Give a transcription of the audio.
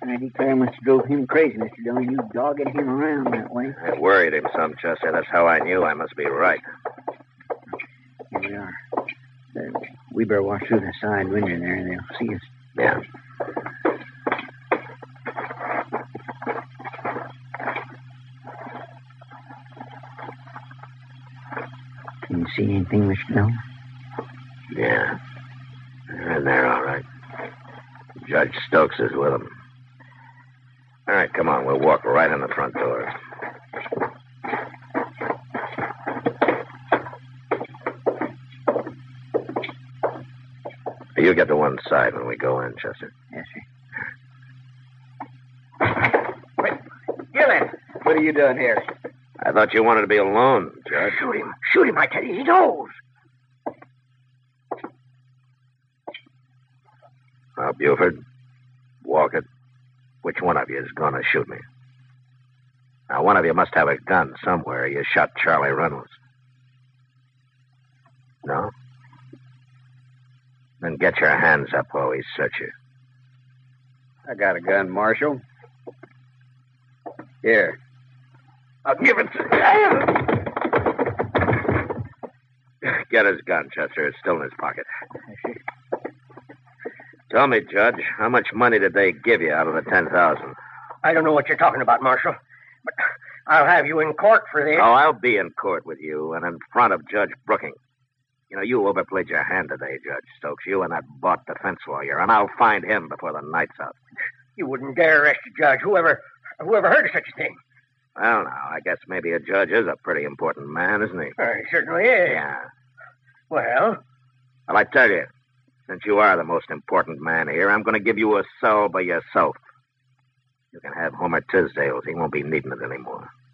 I declare I must have drove him crazy, Mr. Dillon. You dogging him around that way. I worried him some, Chester. That's how I knew I must be right. Here we are. We better walk through the side window there. They'll see us. Yeah. Can you see anything, Mr. Dillon? Yeah. They're in there, all right. Judge Stokes is with them. All right, come on. We'll walk right in the front door. You get to one side when we go in, Chester. Yes, sir. Wait, Dillon, what are you doing here? I thought you wanted to be alone, Judge. Shoot him. Shoot him, I tell you. He knows. Now, Buford, Walker, which one of you is going to shoot me? Now, one of you must have a gun somewhere. You shot Charlie Reynolds. No? Then get your hands up while we search you. I got a gun, Marshal. Here. I'll give it to Get his gun, Chester. It's still in his pocket. Tell me, Judge, how much money did they give you out of the $10,000? I don't know what you're talking about, Marshal, but I'll have you in court for this. Oh, I'll be in court with you and in front of Judge Brooking. You know, you overplayed your hand today, Judge Stokes. You and that bought defense lawyer, and I'll find him before the night's out. You wouldn't dare arrest a judge. Whoever heard of such a thing? Well, now, I guess maybe a judge is a pretty important man, isn't he? He certainly is. Yeah. Well, Well, I tell you, since you are the most important man here, I'm going to give you a cell by yourself. You can have Homer Tisdale's. He won't be needing it anymore.